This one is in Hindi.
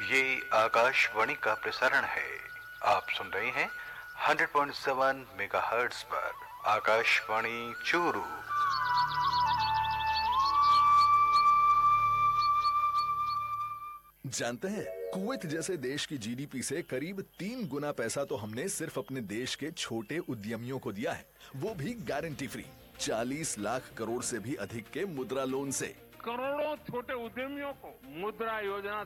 ये आकाशवाणी का प्रसारण है। आप सुन रहे हैं 100.7 मेगाहर्ट्ज पर आकाशवाणी चूरू। जानते हैं, कुवैत जैसे देश की जीडीपी से करीब 3 गुना पैसा तो हमने सिर्फ अपने देश के छोटे उद्यमियों को दिया है, वो भी गारंटी फ्री। 40 लाख करोड़ से भी अधिक के मुद्रा लोन से। करोड़ों छोटे उद्यमियों को मुद्रा योजना